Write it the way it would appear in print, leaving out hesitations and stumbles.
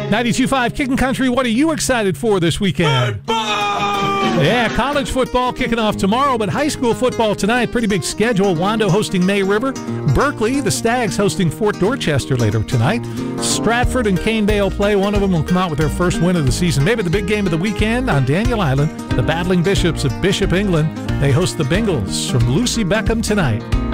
92.5 Kicking Country, what are you excited for this weekend? Yeah, college football kicking off tomorrow, but high school football tonight. Pretty big schedule. Wando hosting May River. Berkeley, the Stags, hosting Fort Dorchester later tonight. Stratford and Cane Bay will play. One of them will come out with their first win of the season. Maybe the big game of the weekend on Daniel Island. The Battling Bishops of Bishop, England. They host the Bengals from Lucy Beckham tonight.